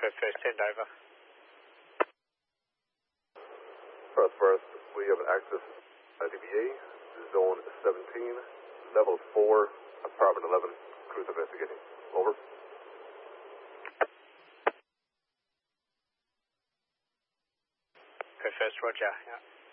First, send over. First, we have an active DBA, zone 17, level 4, apartment 11, cruise investigating. Over. First, roger, yeah.